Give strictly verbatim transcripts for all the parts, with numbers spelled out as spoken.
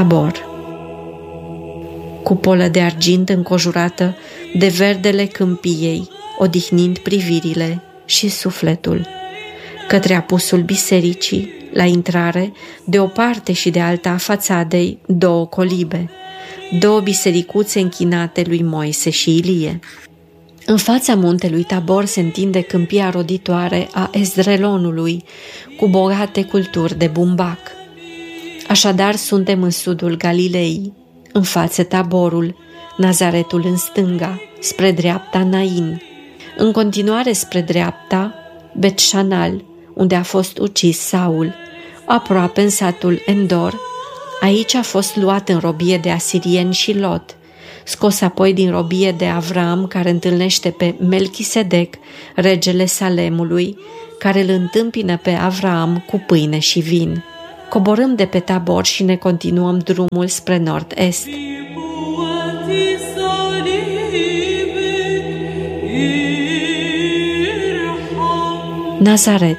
Tabor. Cupolă de argint înconjurată de verdele câmpiei, odihnind privirile și sufletul. Către apusul bisericii, la intrare, de o parte și de alta a fațadei, două colibe, două bisericuțe închinate lui Moise și Ilie. În fața muntelui Tabor se întinde câmpia roditoare a Esdrelonului, cu bogate culturi de bumbac. Așadar, suntem în sudul Galilei, în față Taborul, Nazaretul în stânga, spre dreapta Nain, în continuare spre dreapta Bet-Șanal, unde a fost ucis Saul, aproape în satul Endor. Aici a fost luat în robie de asirieni și Lot, scos apoi din robie de Avram, care întâlnește pe Melchisedec, regele Salemului, care îl întâmpină pe Avram cu pâine și vin. Coborâm de pe Tabor și ne continuăm drumul spre nord-est. Nazaret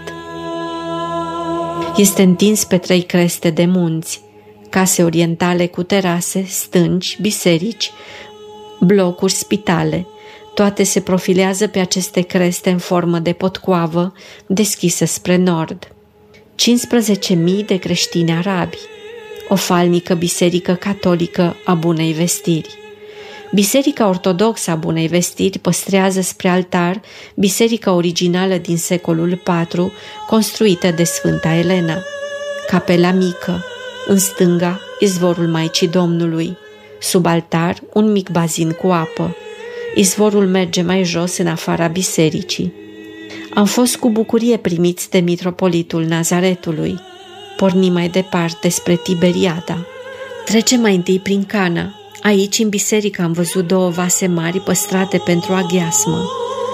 este întins pe trei creste de munți, case orientale cu terase, stânci, biserici, blocuri, spitale. Toate se profilează pe aceste creste în formă de potcoavă deschisă spre nord. cincisprezece mii de creștini arabi, o falnică biserică catolică a Bunei Vestiri. Biserica ortodoxă a Bunei Vestiri păstrează spre altar biserica originală din secolul patru, construită de Sfânta Elena. Capela mică, în stânga, izvorul Maicii Domnului, sub altar un mic bazin cu apă. Izvorul merge mai jos în afara bisericii. Am fost cu bucurie primiți de mitropolitul Nazaretului. Pornim mai departe spre Tiberiada. Trecem mai întâi prin Cana. Aici, în biserică, am văzut două vase mari păstrate pentru aghiasmă.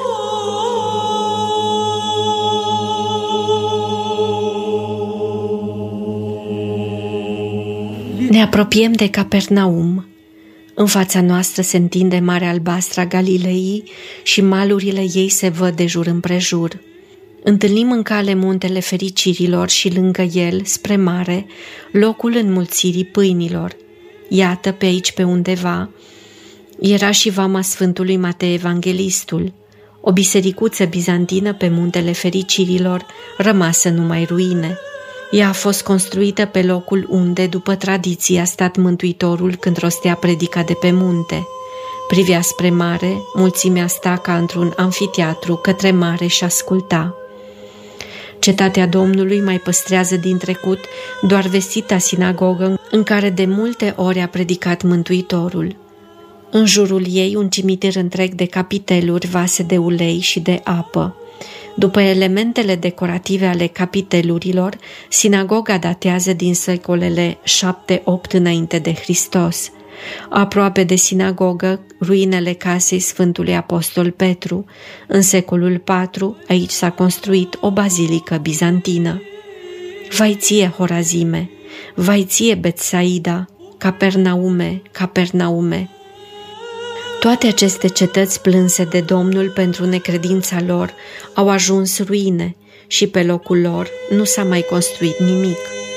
Ne apropiem de Capernaum. În fața noastră se întinde Marea Albastră a Galilei și malurile ei se văd de jur împrejur. Întâlnim în cale muntele fericirilor și lângă el, spre mare, locul înmulțirii pâinilor. Iată, pe aici pe undeva era și vama Sfântului Matei Evanghelistul, o bisericuță bizantină pe muntele fericirilor, rămasă numai ruine. Ea a fost construită pe locul unde, după tradiție, a stat Mântuitorul când rostea predica de pe munte. Privea spre mare, mulțimea sta ca într-un amfiteatru către mare și asculta. Cetatea Domnului mai păstrează din trecut doar vestita sinagogă în care de multe ori a predicat Mântuitorul. În jurul ei un cimitir întreg de capiteluri, vase de ulei și de apă. După elementele decorative ale capitelurilor, sinagoga datează din secolele șapte opt înainte de Hristos. Aproape de sinagogă, ruinele casei Sfântului Apostol Petru. În secolul patru, aici s-a construit o bazilică bizantină. Vai ție, Horazime! Vai ție, Betsaida! Capernaume, Capernaume! Toate aceste cetăți plânse de Domnul pentru necredința lor au ajuns ruine și pe locul lor nu s-a mai construit nimic.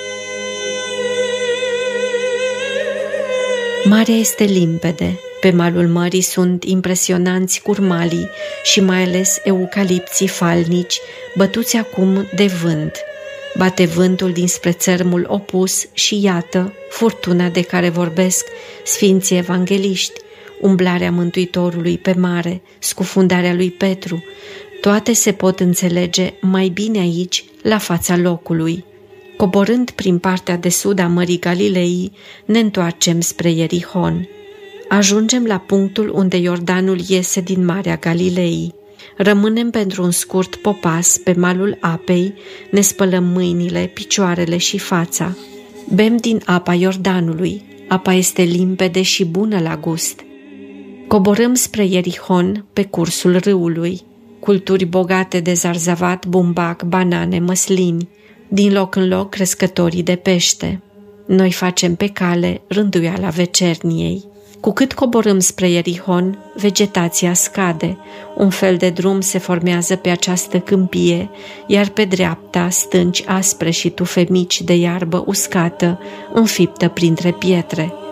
Marea este limpede, pe malul mării sunt impresionanți curmalii și mai ales eucalipții falnici, bătuți acum de vânt. Bate vântul dinspre țărmul opus și iată furtuna de care vorbesc sfinții evangeliști, umblarea Mântuitorului pe mare, scufundarea lui Petru, toate se pot înțelege mai bine aici, la fața locului. Coborând prin partea de sud a Mării Galilei, ne întoarcem spre Ierihon. Ajungem la punctul unde Iordanul iese din Marea Galilei. Rămânem pentru un scurt popas pe malul apei, ne spălăm mâinile, picioarele și fața. Bem din apa Iordanului. Apa este limpede și bună la gust. Coborâm spre Ierihon pe cursul râului. Culturi bogate de zarzavat, bumbac, banane, măslini. Din loc în loc crescătorii de pește. Noi facem pe cale rânduiala vecerniei. Cu cât coborâm spre Ierihon, vegetația scade, un fel de drum se formează pe această câmpie, iar pe dreapta stânci aspre și tufe mici de iarbă uscată, înfiptă printre pietre.